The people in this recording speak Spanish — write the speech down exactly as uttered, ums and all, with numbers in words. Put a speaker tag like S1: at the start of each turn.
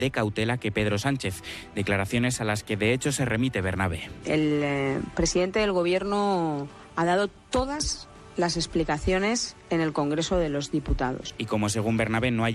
S1: de cautela que Pedro Sánchez, declaraciones a las que de hecho se remite Bernabé.
S2: El eh, presidente del Gobierno ha dado todas las explicaciones en el Congreso de los Diputados.
S1: Y como según Bernabé no hay